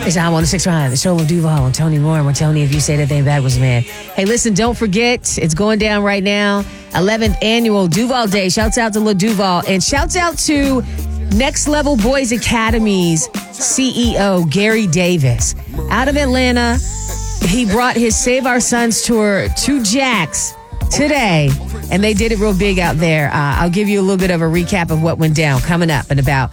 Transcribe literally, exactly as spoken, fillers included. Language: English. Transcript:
It's I'm on the six five, the show with Duval and Tony Moore. I'm Tony, if you say that thing backwards, man. Hey, listen, don't forget, it's going down right now. eleventh annual Duval Day. Shouts out to Lil Duval. And shouts out to Next Level Boys Academy's C E O, Gary Davis. Out of Atlanta, he brought his Save Our Sons tour to Jax today, and they did it real big out there. Uh, I'll give you a little bit of a recap of what went down coming up in about